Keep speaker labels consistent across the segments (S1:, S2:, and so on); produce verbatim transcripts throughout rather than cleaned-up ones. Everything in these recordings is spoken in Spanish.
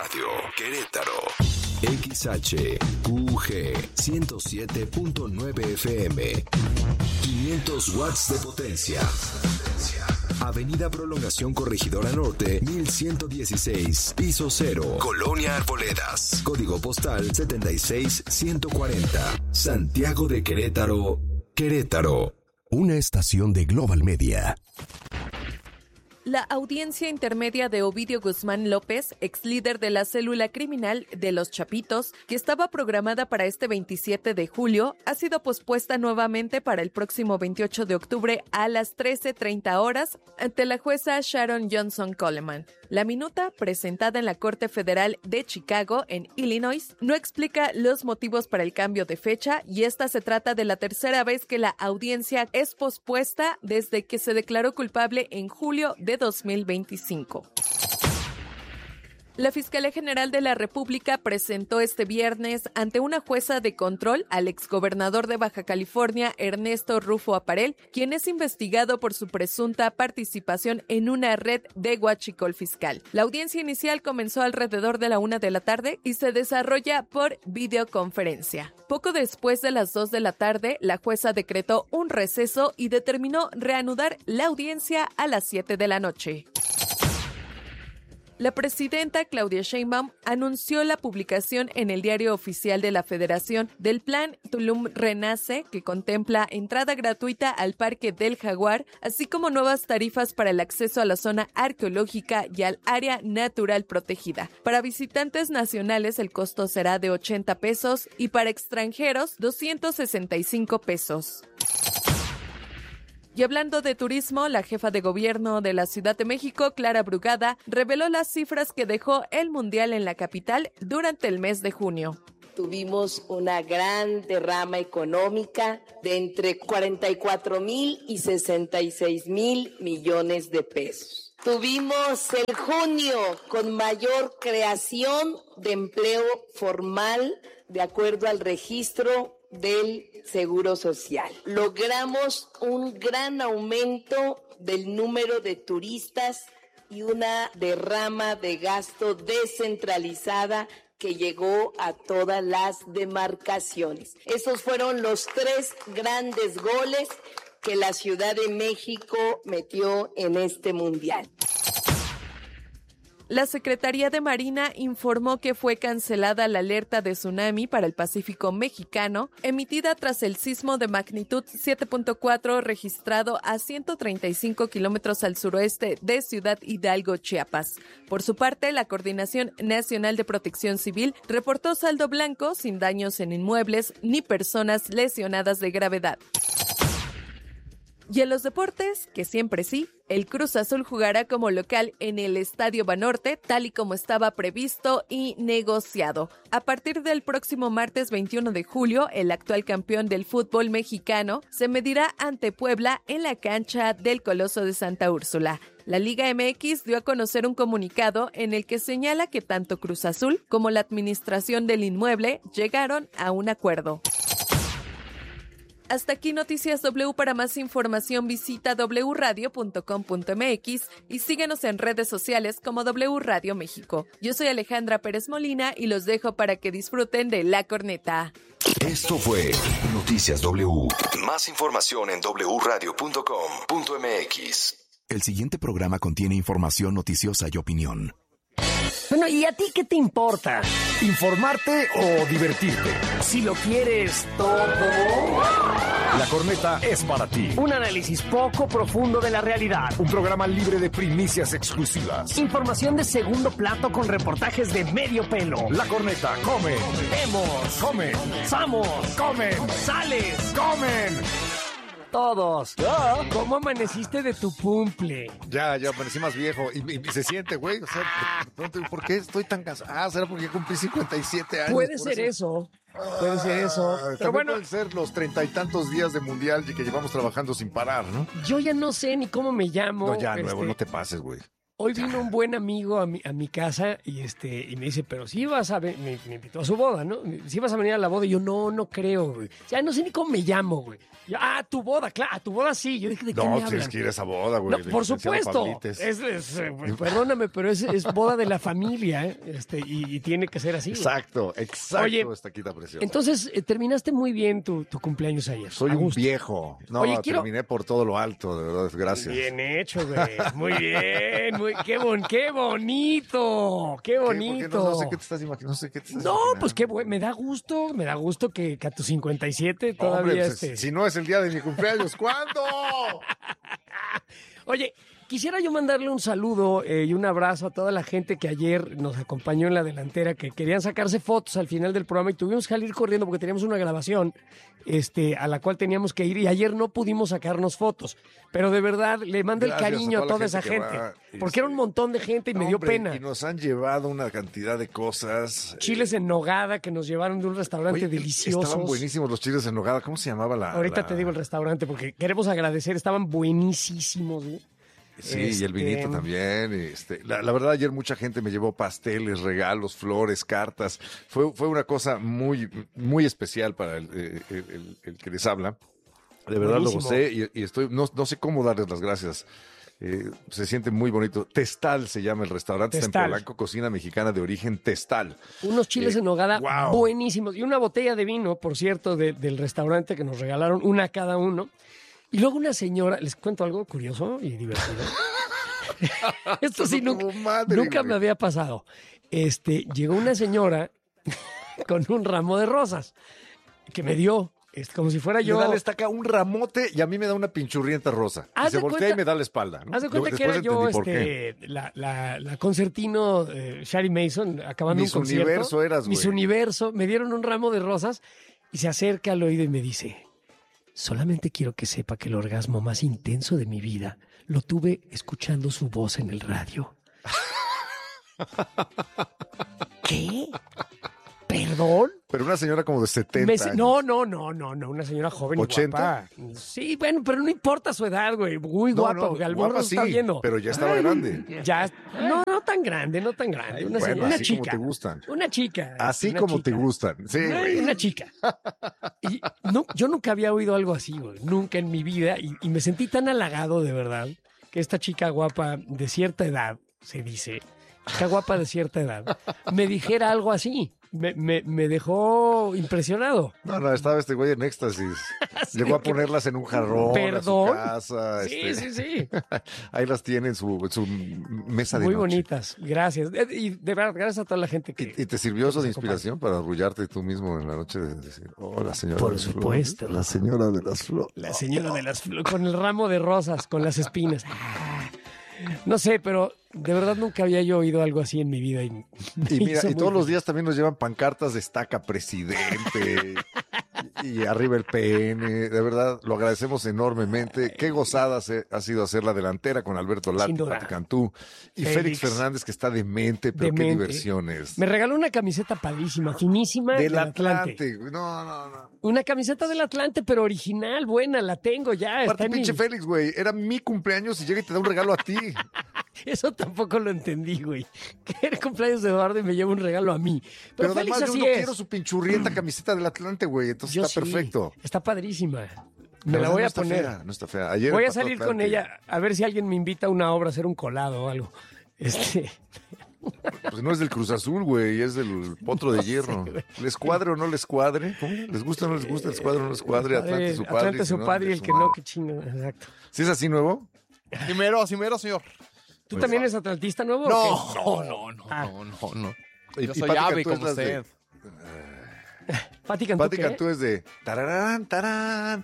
S1: Radio, Querétaro. X H Q G ciento siete punto nueve F M. quinientos watts de potencia. Avenida Prolongación Corregidora Norte, mil ciento dieciséis, piso cero, Colonia Arboledas. Código postal setenta y seis ciento cuarenta. Santiago de Querétaro, Querétaro. Una estación de Global Media.
S2: La audiencia intermedia de Ovidio Guzmán López, ex líder de la célula criminal de Los Chapitos, que estaba programada para este veintisiete de julio, ha sido pospuesta nuevamente para el próximo veintiocho de octubre a las trece treinta horas ante la jueza Sharon Johnson Coleman. La minuta, presentada en la Corte Federal de Chicago, en Illinois, no explica los motivos para el cambio de fecha y esta se trata de la tercera vez que la audiencia es pospuesta desde que se declaró culpable en julio de dos mil veinticinco. La Fiscalía General de la República presentó este viernes ante una jueza de control al exgobernador de Baja California, Ernesto Rufo Aparel, quien es investigado por su presunta participación en una red de huachicol fiscal. La audiencia inicial comenzó alrededor de la una de la tarde y se desarrolla por videoconferencia. Poco después de las dos de la tarde, la jueza decretó un receso y determinó reanudar la audiencia a las siete de la noche. La presidenta Claudia Sheinbaum anunció la publicación en el Diario Oficial de la Federación del Plan Tulum Renace, que contempla entrada gratuita al Parque del Jaguar, así como nuevas tarifas para el acceso a la zona arqueológica y al área natural protegida. Para visitantes nacionales el costo será de ochenta pesos y para extranjeros doscientos sesenta y cinco pesos. Y hablando de turismo, la jefa de gobierno de la Ciudad de México, Clara Brugada, reveló las cifras que dejó el Mundial en la capital durante el mes de junio.
S3: Tuvimos una gran derrama económica de entre cuarenta y cuatro mil y sesenta y seis mil millones de pesos. Tuvimos el junio con mayor creación de empleo formal de acuerdo al registro del Seguro Social. Logramos un gran aumento del número de turistas y una derrama de gasto descentralizada que llegó a todas las demarcaciones. Esos fueron los tres grandes goles que la Ciudad de México metió en este mundial.
S2: La Secretaría de Marina informó que fue cancelada la alerta de tsunami para el Pacífico mexicano, emitida tras el sismo de magnitud siete punto cuatro registrado a ciento treinta y cinco kilómetros al suroeste de Ciudad Hidalgo, Chiapas. Por su parte, la Coordinación Nacional de Protección Civil reportó saldo blanco, sin daños en inmuebles ni personas lesionadas de gravedad. Y en los deportes, que siempre sí, el Cruz Azul jugará como local en el Estadio Banorte, tal y como estaba previsto y negociado. A partir del próximo martes veintiuno de julio, el actual campeón del fútbol mexicano se medirá ante Puebla en la cancha del Coloso de Santa Úrsula. La Liga M X dio a conocer un comunicado en el que señala que tanto Cruz Azul como la administración del inmueble llegaron a un acuerdo. Hasta aquí Noticias W. Para más información visita doble u radio punto com punto m x y síguenos en redes sociales como W Radio México. Yo soy Alejandra Pérez Molina y los dejo para que disfruten de La Corneta.
S1: Esto fue Noticias W. Más información en doble u radio punto com punto m x. El siguiente programa contiene información noticiosa y opinión.
S4: Bueno, ¿y a ti qué te importa? ¿Informarte o divertirte? Si lo quieres todo...
S5: La Corneta es para ti.
S4: Un análisis poco profundo de la realidad.
S5: Un programa libre de primicias exclusivas.
S4: Información de segundo plato con reportajes de medio pelo.
S5: La Corneta, come.
S4: Vemos.
S5: Come.
S4: Vamos.
S5: Comen.
S4: Sales.
S5: Comen.
S4: Todos.
S5: ¿Ya?
S4: ¿Cómo amaneciste de tu cumple?
S5: Ya, ya amanecí más viejo. Y, y, y se siente, güey. O sea, de pronto, ¿por qué estoy tan cansado? Ah, ¿será porque cumplí cincuenta y siete años?
S4: Puede ser eso. eso. Puede ser eso.
S5: Ah,
S4: Pero bueno,
S5: pueden ser los treinta y tantos días de mundial y que llevamos trabajando sin parar, ¿no?
S4: yo ya no sé ni cómo me llamo.
S5: No, ya,
S4: este...
S5: nuevo, no te pases, güey.
S4: Hoy vino un buen amigo a mi, a mi casa y este y me dice, pero si vas a venir, me, me invitó a su boda, ¿no? Si vas a venir a la boda, y yo, no, no creo, güey. Ya no sé ni cómo me llamo, güey. Yo, ah, tu boda, claro, a tu boda sí. Yo dije, ¿de qué me
S5: No,
S4: hablan?
S5: tienes que ir a esa boda, güey.
S4: No, por supuesto. Es, es, eh, perdóname, pero es, es boda de la familia, ¿eh? Este, y, y tiene que ser así, güey.
S5: Exacto, exacto,
S4: Oye,
S5: esta quita preciosa.
S4: Entonces, eh, terminaste muy bien tu, tu cumpleaños ayer.
S5: Soy
S4: a
S5: un
S4: gusto.
S5: viejo. No,
S4: Oye, quiero-
S5: terminé por todo lo alto, de verdad, gracias.
S4: Bien hecho, güey. Muy bien, muy, qué, bon, qué bonito, qué
S5: ¿Qué? ¿Por qué?
S4: bonito.
S5: No, no sé qué te estás imaginando, no sé qué te estás
S4: No,
S5: imaginando.
S4: pues qué bueno, me da gusto, me da gusto que, que a tus cincuenta y siete todavía
S5: Hombre, pues,
S4: este...
S5: si no es el día de mi cumpleaños, ¿cuándo?
S4: Oye, quisiera yo mandarle un saludo eh, y un abrazo a toda la gente que ayer nos acompañó en la delantera, que querían sacarse fotos al final del programa y tuvimos que salir corriendo porque teníamos una grabación este, a la cual teníamos que ir y ayer no pudimos sacarnos fotos. Pero de verdad, le mando el
S5: Gracias a
S4: cariño a
S5: toda la
S4: toda esa
S5: gente que
S4: gente,
S5: va,
S4: porque
S5: este,
S4: era un montón de gente y me dio
S5: Hombre,
S4: pena.
S5: Y nos han llevado una cantidad de cosas.
S4: Chiles en nogada que nos llevaron de un restaurante
S5: Oye,
S4: delicioso.
S5: Estaban buenísimos los chiles en nogada. ¿Cómo se llamaba la...?
S4: Ahorita
S5: la-
S4: te digo el restaurante porque queremos agradecer, estaban buenísimos. ¿Sí?
S5: Sí, y el
S4: Este-
S5: vinito también. Este, la, la verdad, ayer mucha gente me llevó pasteles, regalos, flores, cartas. Fue, fue una cosa muy, muy especial para el, eh, el- el- el que les habla. De verdad
S4: Buenísimo.
S5: lo gocé y, y estoy, no, no sé cómo darles las gracias. Eh, se siente muy bonito. Testal se llama el restaurante, está
S4: Testal.
S5: en Polanco, cocina mexicana de origen Testal.
S4: Unos chiles
S5: Eh,
S4: en nogada
S5: wow.
S4: buenísimos. Y una botella de vino, por cierto, de- del restaurante que nos regalaron, una a cada uno. Y luego una señora, les cuento algo curioso y divertido. Esto sí
S5: no
S4: nunca,
S5: tuvo madre,
S4: nunca
S5: güey.
S4: me había pasado. Este, llegó una señora con un ramo de rosas que me dio, este, como si fuera
S5: Yo,
S4: yo.
S5: le da esta acá un ramote y a mí me da una pinchurrienta rosa.
S4: Haz
S5: Y se
S4: de
S5: voltea
S4: cuenta-
S5: y me da la espalda. ¿no?
S4: Haz de
S5: Yo
S4: cuenta que
S5: después
S4: era yo,
S5: entendí por qué.
S4: este, la, la, la concertino eh, Shari Mason, acabando
S5: Miss
S4: un concierto.
S5: Universo eras,
S4: Miss
S5: güey.
S4: Universo. Me dieron un ramo de rosas y se acerca al oído y me dice, solamente quiero que sepa que el orgasmo más intenso de mi vida lo tuve escuchando su voz en el radio. ¿Qué? ¿Perdón?
S5: Pero una señora como de setenta
S4: Me se-
S5: años.
S4: no, no, no, no, no, una señora joven y
S5: ¿ochenta?
S4: guapa. Sí, bueno, pero no importa su edad, güey. Muy
S5: No,
S4: guapa,
S5: no,
S4: porque al
S5: guapa
S4: morro se está
S5: sí,
S4: viendo.
S5: pero ya estaba grande.
S4: Ya, no, no tan grande, no tan grande. Una,
S5: Bueno,
S4: señora- una
S5: así
S4: chica.
S5: como te gustan.
S4: Una chica.
S5: Así
S4: una
S5: como te
S4: chica.
S5: gustan. Sí,
S4: Una,
S5: güey.
S4: una chica. Y no, yo nunca había oído algo así, güey. Nunca en mi vida. Y, y me sentí tan halagado, de verdad, que esta chica guapa de cierta edad, se dice, chica guapa de cierta edad, me dijera algo así. Me, me, me dejó impresionado.
S5: No, no, estaba este güey en éxtasis. Llegó a ponerlas en un jarrón
S4: ¿Perdón?
S5: a su casa.
S4: Sí,
S5: este,
S4: sí, sí.
S5: Ahí las tiene en su, en su mesa de
S4: Muy
S5: noche.
S4: bonitas. Gracias. Eh, Y de verdad, gracias a toda la gente que...
S5: ¿Y, y te sirvió eso de
S4: nos acompaña.
S5: inspiración para arrullarte tú mismo en la noche de decir, oh, la señora
S4: Por
S5: de las
S4: supuesto.
S5: flores, la señora de las flores.
S4: La señora de las flores, con el ramo de rosas, con las espinas. Ah, no sé, pero de verdad nunca había yo oído algo así en mi vida. Y, me
S5: Y mira,
S4: hizo
S5: y
S4: muy
S5: todos los
S4: feliz.
S5: días también nos llevan pancartas de estaca presidente y, y arriba el P N. De verdad, lo agradecemos enormemente. Qué gozada se- ha sido hacer la delantera con Alberto Lati,
S4: Sin duda.
S5: Pati Cantú y
S4: Félix.
S5: Félix Fernández, que está demente, pero qué
S4: Demente.
S5: diversiones.
S4: Me regaló una camiseta padrísima, finísima.
S5: Del
S4: del Atlante.
S5: Atlante. güey. No, no, no.
S4: Una camiseta del Atlante, pero original, buena, la tengo ya. Está
S5: Aparte,
S4: en mi-
S5: pinche Félix, güey. Era mi cumpleaños y llega y te da un regalo a ti.
S4: Eso tampoco lo entendí, güey. Que era cumpleaños de Eduardo y me lleva un regalo a mí. Pero,
S5: Pero,
S4: Félix
S5: además yo
S4: así
S5: no
S4: es.
S5: quiero su pinchurrienta camiseta del Atlante, güey. Entonces
S4: Yo
S5: está
S4: sí.
S5: perfecto.
S4: Está padrísima. Me la
S5: verdad,
S4: voy
S5: no
S4: a
S5: está
S4: poner.
S5: fea, no está fea. Ayer
S4: Voy a
S5: empató
S4: salir con
S5: Atlante.
S4: ella a ver si alguien me invita a una obra a hacer un colado o algo. Este,
S5: Pues no es del Cruz Azul, güey, es del Potro de Hierro. ¿Les cuadre o no les cuadre? ¿Cómo? ¿Les gusta o no les gusta? ¿Les cuadre o no les cuadre? Atlante su padre.
S4: Atlante
S5: y si
S4: su
S5: no,
S4: padre y el
S5: su
S4: que
S5: madre.
S4: no, que chingo. Exacto.
S5: ¿Sí es así nuevo?
S6: Primero, primero, señor.
S4: ¿Tú
S5: Pues
S4: también eres atlantista nuevo? o
S6: No,
S4: qué?
S6: no, no, no,
S4: Ah.
S6: no, no, no.
S5: Y-
S6: Yo
S5: y
S6: soy
S5: Pati
S6: ave
S5: Cantú es
S6: como
S5: las de-
S6: usted.
S4: Pati Cantú,
S5: Pati
S4: ¿qué?
S5: Cantú es de tararán, tarán,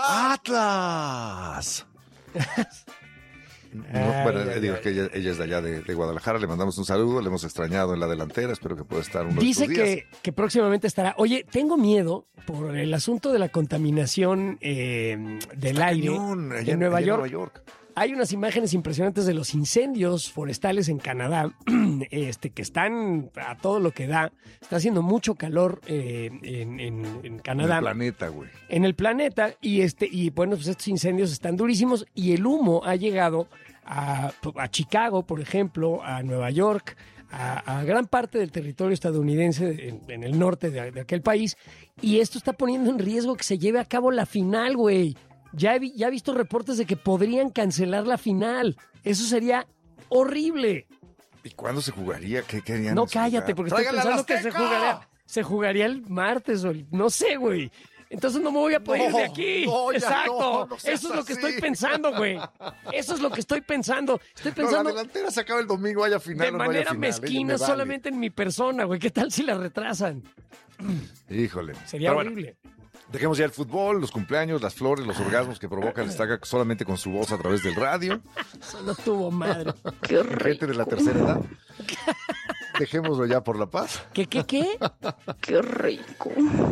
S5: Atlas. No,
S4: Ay,
S5: bueno,
S4: ay,
S5: digo
S4: ay.
S5: que ella, ella es de allá de, de Guadalajara, le mandamos un saludo, le hemos extrañado en la delantera, espero que pueda estar uno
S4: Dice
S5: de estos días.
S4: que, que próximamente estará. Oye, tengo miedo por el asunto de la contaminación eh, del aire
S5: Cañón, allá
S4: en Nueva
S5: allá
S4: York.
S5: Nueva York.
S4: Hay unas imágenes impresionantes de los incendios forestales en Canadá, este, que están a todo lo que da. Está haciendo mucho calor eh, en, en- en
S5: En
S4: Canadá,
S5: el planeta, güey.
S4: en el planeta, y este, y bueno, pues estos incendios están durísimos y el humo ha llegado a, a Chicago, por ejemplo, a Nueva York, a, a gran parte del territorio estadounidense en, en el norte de, de aquel país, y esto está poniendo en riesgo que se lleve a cabo la final, güey. Ya he, ya he visto reportes de que podrían cancelar la final. Eso sería horrible.
S5: ¿Y cuándo se jugaría? ¿Qué querían?
S4: No, cállate, porque estoy
S6: ¡Tráigala
S4: pensando
S6: a
S4: que
S6: la
S4: se
S6: Azteca!
S4: jugaría, se jugaría el martes o el, no sé, güey. Entonces no me voy a poder ir
S6: No,
S4: de aquí.
S6: no, ya
S4: Exacto.
S6: no, no seas
S4: Eso es lo que
S5: así.
S4: estoy pensando, güey. Eso es lo que estoy pensando. Estoy
S5: No, la
S4: pensando
S5: delantera se acaba el domingo, haya final
S4: de
S5: o no haya
S4: manera
S5: final, ¿eh?
S4: mezquina
S5: Me vale.
S4: solamente en mi persona, güey. ¿Qué tal si la retrasan?
S5: Híjole.
S4: Sería
S5: Pero bueno,
S4: horrible.
S5: dejemos ya el fútbol, los cumpleaños, las flores, los orgasmos que provoca el Estaca solamente con su voz a través del radio.
S4: Solo tuvo madre.
S3: Qué
S5: Gente de la tercera edad. Dejémoslo ya por la paz.
S4: ¿Qué, qué, qué?
S3: Qué rico.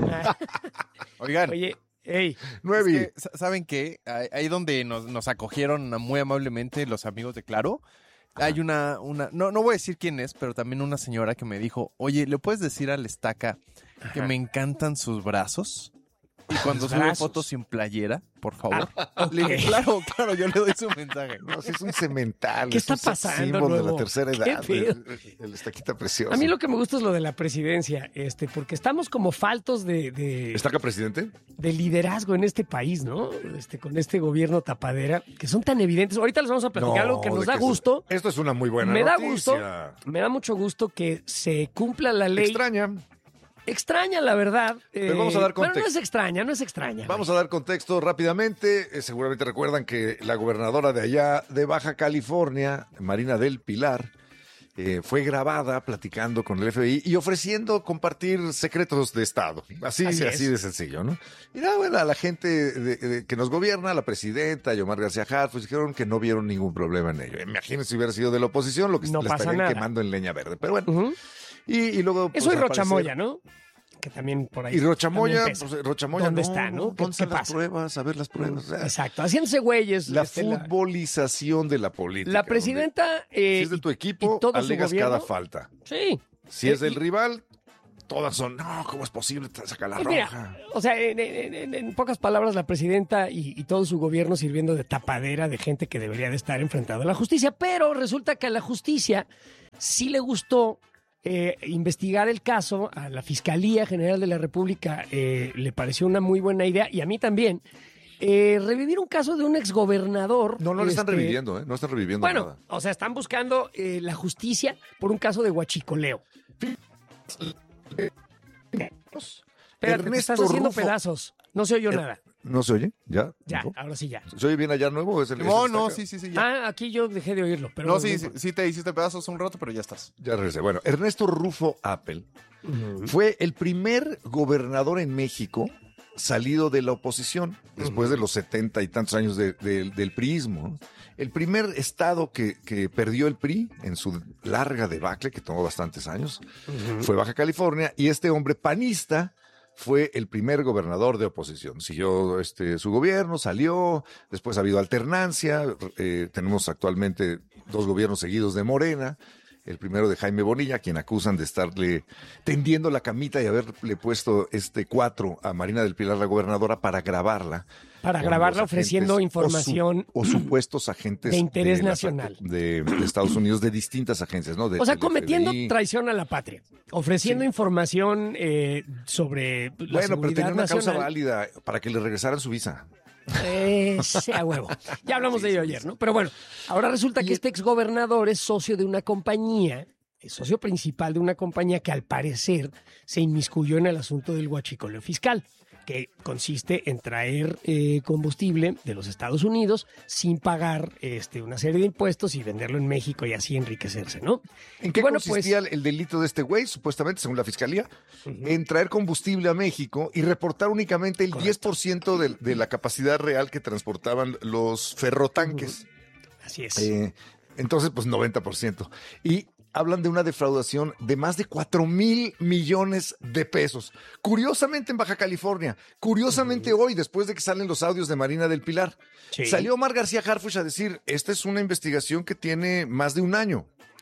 S6: Oigan,
S4: Oye, ey,
S5: Nueve.
S6: es que, sa- ¿saben qué? Ahí, ahí donde nos, nos acogieron muy amablemente los amigos de Claro, hay una, una no, no voy a decir quién es, pero también una señora que me dijo, oye, ¿le puedes decir al Estaca que me encantan sus brazos? Y cuando sube
S4: brazos.
S6: fotos sin playera, por favor.
S4: Ah,
S6: Le
S4: ok.
S6: digo, claro, claro, yo le doy su mensaje.
S5: No, sí es un cemental.
S4: ¿Qué
S5: es
S4: está
S5: un
S4: pasando,
S5: símbolo de
S4: Nuevo?
S5: la tercera
S4: ¿Qué
S5: edad.
S4: pedo?
S5: El, el Estaquita precioso.
S4: a mí lo que me gusta es lo de la presidencia, este, porque estamos como faltos de, de,
S5: ¿Estaca presidente?
S4: de liderazgo en este país, ¿no? Este, con este gobierno tapadera, que son tan evidentes. Ahorita les vamos a platicar algo que
S5: No,
S4: nos
S5: de
S4: da
S5: se-
S4: gusto.
S5: Esto es una muy buena
S4: Me da
S5: noticia.
S4: gusto, me da mucho gusto que se cumpla la ley.
S5: Extraña.
S4: Extraña, la verdad.
S5: Pero vamos a dar
S4: Bueno, no
S5: contexto.
S4: es extraña, no es extraña.
S5: Vamos a dar contexto rápidamente. Eh, seguramente recuerdan que la gobernadora de allá de Baja California, Marina del Pilar, eh, fue grabada platicando con el F B I y ofreciendo compartir secretos de Estado. Así,
S4: Así
S5: así,
S4: es.
S5: de sencillo, ¿no? Y nada, bueno, a la gente de- de- que nos gobierna, la presidenta, Yomar García Harfuch, dijeron que no vieron ningún problema en ello. Imagínense si hubiera sido de la oposición, lo que
S4: No
S5: le
S4: pasa
S5: estarían
S4: nada.
S5: quemando en leña verde. Pero bueno,
S4: Ujú.
S5: y, y luego... pues,
S4: Eso y
S5: al parecer-
S4: Rochamoya, ¿no? Que también por ahí.
S5: Y Rochamoya,
S4: también pesa.
S5: pues, Rochamoya,
S4: ¿Dónde
S5: no,
S4: está, no? ¿Qué-
S5: ¿Dónde están
S4: qué
S5: las
S4: pasa?
S5: pruebas? A ver las pruebas. Ah,
S4: Exacto, haciéndose güeyes.
S5: La
S4: este, la-
S5: futbolización de la política.
S4: La
S5: donde
S4: presidenta. eh,
S5: si es de tu
S4: y-
S5: equipo,
S4: y todo su
S5: alegas
S4: gobierno-
S5: cada falta.
S4: Sí.
S5: Si es
S4: Eh,
S5: del
S4: y-
S5: rival, todas son, no, ¿cómo es posible sacar la
S4: Pues
S5: roja?
S4: mira, o sea, en, en- en- en pocas palabras, la presidenta y, y todo su gobierno sirviendo de tapadera de gente que debería de estar enfrentada a la justicia, pero resulta que a la justicia sí le gustó eh, investigar el caso, a la Fiscalía General de la República eh, le pareció una muy buena idea, y a mí también, eh, revivir un caso de un exgobernador.
S5: No, no le están
S4: este,
S5: reviviendo, ¿eh? No están reviviendo
S4: Bueno,
S5: nada.
S4: o sea, están buscando eh, la justicia por un caso de huachicoleo. Espérate, te estás
S5: Ernesto
S4: haciendo
S5: Rufo.
S4: pedazos. No se oyó
S5: Er-
S4: nada.
S5: ¿No se oye? ¿Ya?
S4: Ya,
S5: ¿No?
S4: ahora sí ya.
S5: ¿Se oye bien allá nuevo? ¿Es el- es
S6: No,
S5: el
S6: no,
S5: Estaca?
S6: sí, sí, sí. Ya.
S4: Ah, aquí yo dejé de oírlo, pero
S6: no, sí, sí, sí te hiciste pedazos un rato, pero ya estás.
S5: Ya regresé. Bueno, Ernesto Rufo Apple
S4: Ujú.
S5: fue el primer gobernador en México salido de la oposición después de los setenta y tantos años de- de- del priismo. ¿no? El primer estado que, que perdió el P R I en su larga debacle, que tomó bastantes años, fue Baja California, y este hombre panista fue el primer gobernador de oposición. Siguió este, su gobierno, salió, después ha habido alternancia, eh, tenemos actualmente dos gobiernos seguidos de Morena, el primero de Jaime Bonilla, quien acusan de estarle tendiendo la camita y haberle puesto este cuatro a Marina del Pilar, la gobernadora, para grabarla.
S4: Para
S5: con
S4: grabarla
S5: los
S4: ofreciendo
S5: agentes
S4: información
S5: O, su- o supuestos agentes
S4: de interés
S5: las-
S4: nacional.
S5: de, de Estados Unidos, de distintas agencias, ¿no? De-
S4: O sea,
S5: del
S4: cometiendo
S5: F B I.
S4: traición a la patria, ofreciendo
S5: Sí.
S4: información eh, sobre la
S5: Bueno, pero
S4: seguridad
S5: tenía una causa
S4: nacional.
S5: válida para que le regresaran su visa.
S4: Eh, sea huevo. Ya hablamos de ello ayer, ¿no? Pero bueno, ahora resulta que este exgobernador es socio de una compañía, es socio principal de una compañía que al parecer se inmiscuyó en el asunto del huachicoleo fiscal, que consiste en traer eh, combustible de los Estados Unidos sin pagar este, una serie de impuestos y venderlo en México y así enriquecerse, ¿no?
S5: ¿En qué
S4: Bueno, pues-
S5: consistía el delito de este güey, supuestamente, según la fiscalía? En traer combustible a México y reportar únicamente el
S4: Correcto.
S5: diez por ciento de, de la capacidad real que transportaban los ferrotanques.
S4: Así es.
S5: Eh, entonces, pues noventa por ciento. Y hablan de una defraudación de más de cuatro mil millones de pesos. Curiosamente en Baja California, curiosamente hoy, después de que salen los audios de Marina del Pilar,
S4: Sí.
S5: salió Omar García Harfuch a decir, esta es una investigación que tiene más de un año.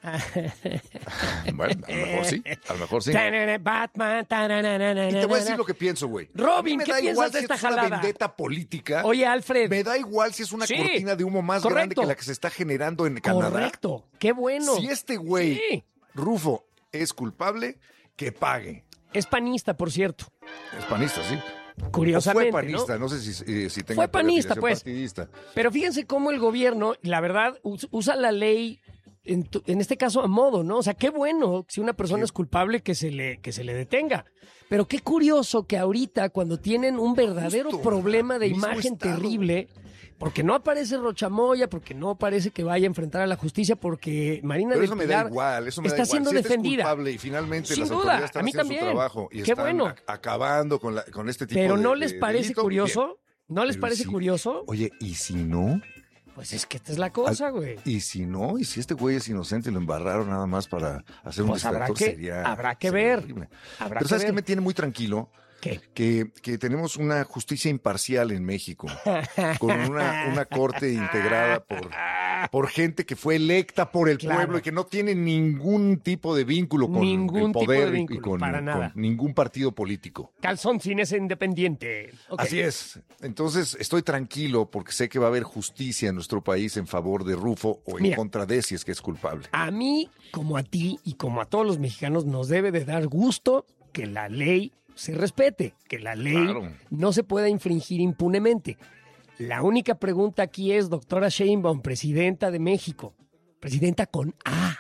S5: Bueno, a lo mejor sí, a lo mejor sí.
S4: Batman.
S5: Y te voy a decir lo que pienso, güey.
S4: Robin,
S5: me
S4: ¿qué
S5: da
S4: piensas
S5: igual
S4: de
S5: si
S4: esta
S5: es una
S4: jalada?
S5: vendetta política.
S4: Oye, Alfred.
S5: Me da igual si es una
S4: Sí,
S5: cortina de humo más
S4: correcto.
S5: grande que la que se está generando en Canadá.
S4: Correcto, qué bueno.
S5: Si este güey,
S4: Sí.
S5: Rufo, es culpable, que pague.
S4: Es panista, por cierto.
S5: Es panista, sí.
S4: Curiosamente,
S5: O fue panista,
S4: ¿no?
S5: no, sé si, eh, si tenga
S4: Fue panista,
S5: afiliación
S4: pues.
S5: partidista.
S4: Pero fíjense cómo el gobierno, la verdad, us- usa la ley, en, tu- en este caso, a modo, ¿no? O sea, qué bueno si una persona
S5: Sí.
S4: es culpable que se le, que se le detenga. Pero qué curioso que ahorita, cuando tienen un verdadero
S5: Justo,
S4: problema de
S5: mismo
S4: imagen
S5: estado.
S4: terrible, porque no aparece Rochamoya, porque no parece que vaya a enfrentar a la justicia, porque Marina
S5: Pero
S4: del
S5: eso me
S4: Pilar
S5: da igual, eso me
S4: está
S5: da igual.
S4: siendo
S5: Si este
S4: defendida.
S5: es culpable y finalmente
S4: Sin
S5: las
S4: duda,
S5: autoridades están
S4: a mí
S5: haciendo
S4: también.
S5: su trabajo y
S4: Qué
S5: están
S4: bueno.
S5: ac- acabando con, la, con este tipo
S4: Pero
S5: de
S4: ¿no les
S5: de
S4: parece
S5: delito,
S4: curioso? ¿No les
S5: Pero
S4: parece
S5: sí.
S4: curioso?
S5: Oye, ¿y si no?
S4: Pues es que esta es la cosa, güey.
S5: ¿Y si no? ¿Y si este güey es inocente y lo embarraron nada más para hacer un
S4: Pues habrá
S5: distractor?
S4: que-
S5: sería,
S4: habrá que
S5: sería
S4: ver.
S5: horrible.
S4: Habrá
S5: Pero
S4: que
S5: ¿sabes
S4: ver.
S5: qué me tiene muy tranquilo?
S4: ¿Qué?
S5: Que, que tenemos una justicia imparcial en México, con una, una corte integrada por, por gente que fue electa por el
S4: Claro.
S5: pueblo y que no tiene ningún tipo de vínculo con
S4: Ningún
S5: el
S4: tipo
S5: poder
S4: de
S5: y-
S4: vínculo,
S5: y con,
S4: para
S5: con
S4: nada.
S5: ningún partido político.
S4: Calzón cines independiente. Ok.
S5: Así es. Entonces estoy tranquilo porque sé que va a haber justicia en nuestro país en favor de Rufo o en
S4: Mira.
S5: contra de si es que es culpable.
S4: A mí, como a ti y como a todos los mexicanos, nos debe de dar gusto que la ley se respete, que la ley
S5: Claro.
S4: no se pueda infringir impunemente. La única pregunta aquí es, doctora Sheinbaum, presidenta de México, presidenta con A,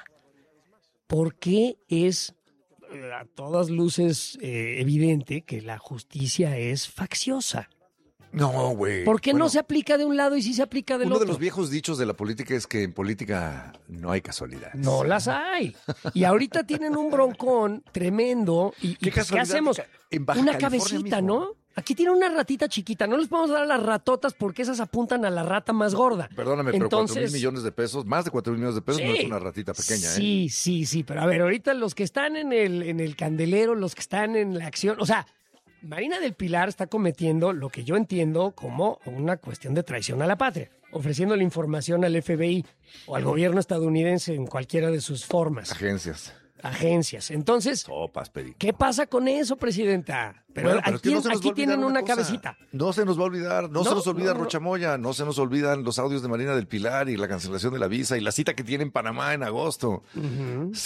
S4: ¿por qué es eh, a todas luces eh, evidente que la justicia es facciosa?
S5: No, güey.
S4: ¿Por qué
S5: Bueno,
S4: no se aplica de un lado y sí se aplica del
S5: Uno
S4: otro?
S5: de los viejos dichos de la política es que en política no hay casualidades.
S4: No las hay. Y ahorita tienen un broncón tremendo. ¿Y, y
S5: Qué
S4: pues, ¿qué
S5: casualidad
S4: hacemos?
S5: que en Baja
S4: Una
S5: California
S4: cabecita,
S5: mismo.
S4: ¿no? Aquí tiene una ratita chiquita. No les podemos dar a las ratotas porque esas apuntan a la rata más gorda.
S5: Perdóname, pero
S4: Entonces,
S5: cuatro mil millones de pesos, más de cuatro mil millones de pesos, no
S4: sí,
S5: es una ratita pequeña, ¿eh?
S4: Sí, sí, sí. Pero a ver, ahorita los que están en el, en el candelero, los que están en la acción, o sea, Marina del Pilar está cometiendo lo que yo entiendo como una cuestión de traición a la patria, ofreciendo la información al F B I o al gobierno estadounidense en cualquiera de sus formas,
S5: Agencias.
S4: agencias. Entonces,
S5: Sopas, pedí.
S4: ¿qué pasa con eso, presidenta? Pero,
S5: Bueno, pero es
S4: aquí,
S5: que no se nos va
S4: aquí
S5: a olvidar
S4: tienen una,
S5: cosa.
S4: cabecita.
S5: No se nos va a olvidar, no,
S4: No,
S5: se nos olvida
S4: no, no.
S5: Rochamoya, no se nos olvidan los audios de Marina del Pilar y la cancelación de la visa y la cita que tiene en Panamá en agosto.